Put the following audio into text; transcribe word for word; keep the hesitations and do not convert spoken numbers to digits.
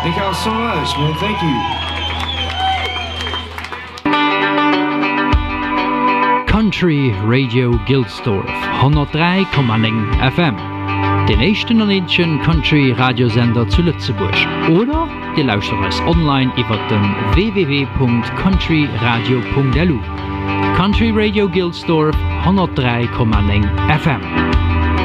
Thank y'all so much, man. Thank you. Country Radio Gilsdorf, hundertdrei Komma null F M. Den echten und einzigen Country Radiosender zu Lützeburg. Oder die lauscht uns online über den w w w Punkt country radio Punkt l u. Country Radio Gilsdorf, hundertdrei Komma null F M.